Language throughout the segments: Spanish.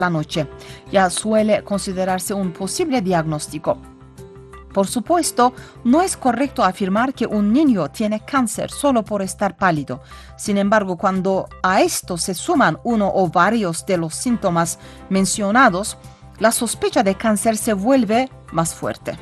la noche. Ya suele considerarse un posible diagnóstico. Por supuesto, no es correcto afirmar que un niño tiene cáncer solo por estar pálido. Sin embargo, cuando a esto se suman uno o varios de los síntomas mencionados, la sospecha de cáncer se vuelve más fuerte.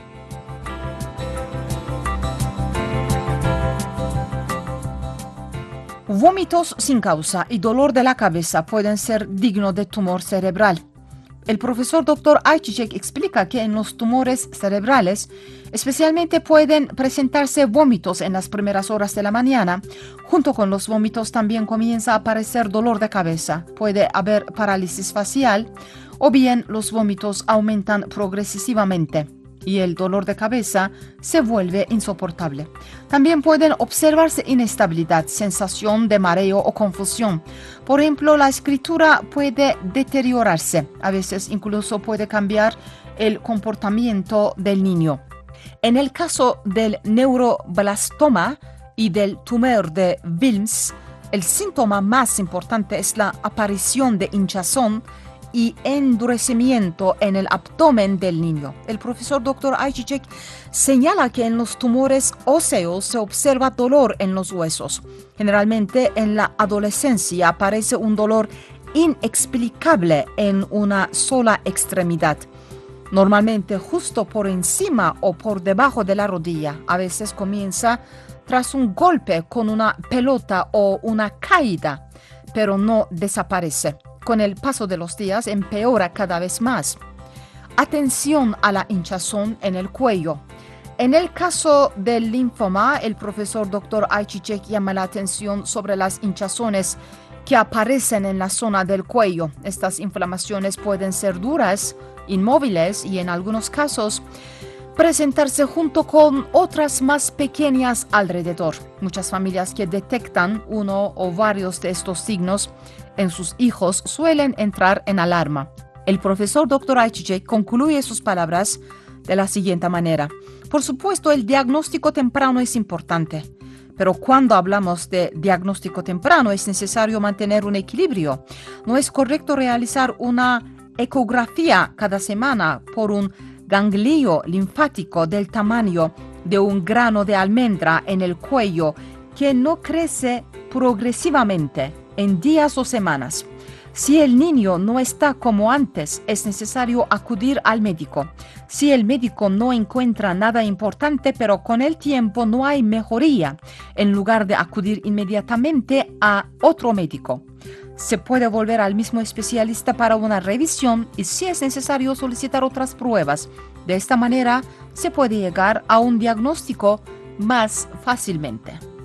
Vómitos sin causa y dolor de la cabeza pueden ser dignos de tumor cerebral. El profesor Dr. Ayçiçek explica que en los tumores cerebrales especialmente pueden presentarse vómitos en las primeras horas de la mañana. Junto con los vómitos también comienza a aparecer dolor de cabeza. Puede haber parálisis facial o bien los vómitos aumentan progresivamente y el dolor de cabeza se vuelve insoportable. También pueden observarse inestabilidad, sensación de mareo o confusión. Por ejemplo, la escritura puede deteriorarse. A veces incluso puede cambiar el comportamiento del niño. En el caso del neuroblastoma y del tumor de Wilms, el síntoma más importante es la aparición de hinchazón y endurecimiento en el abdomen del niño. El profesor Dr. Ayçiçek señala que en los tumores óseos se observa dolor en los huesos. Generalmente en la adolescencia aparece un dolor inexplicable en una sola extremidad. Normalmente justo por encima o por debajo de la rodilla. A veces comienza tras un golpe con una pelota o una caída, pero no desaparece. Con el paso de los días empeora cada vez más. Atención a la hinchazón en el cuello. En el caso del linfoma, el profesor Dr. Ayçiçek llama la atención sobre las hinchazones que aparecen en la zona del cuello. Estas inflamaciones pueden ser duras, inmóviles y en algunos casos presentarse junto con otras más pequeñas alrededor. Muchas familias que detectan uno o varios de estos signos en sus hijos suelen entrar en alarma. El profesor Dr. Ayçiçek concluye sus palabras de la siguiente manera. Por supuesto, el diagnóstico temprano es importante, pero cuando hablamos de diagnóstico temprano es necesario mantener un equilibrio. No es correcto realizar una ecografía cada semana por un ganglio linfático del tamaño de un grano de almendra en el cuello que no crece progresivamente en días o semanas. Si el niño no está como antes, es necesario acudir al médico. Si el médico no encuentra nada importante, pero con el tiempo no hay mejoría, en lugar de acudir inmediatamente a otro médico, se puede volver al mismo especialista para una revisión y si es necesario solicitar otras pruebas. De esta manera se puede llegar a un diagnóstico más fácilmente.